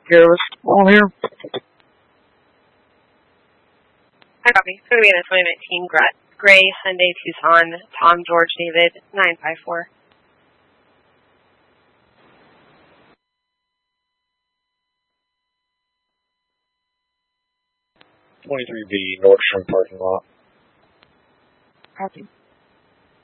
Garrus, all here. Hi, copy. It's going to be in a 2019 Gray Hyundai Tucson, Tom George David 954. 23B Nordstrom parking lot. Copy.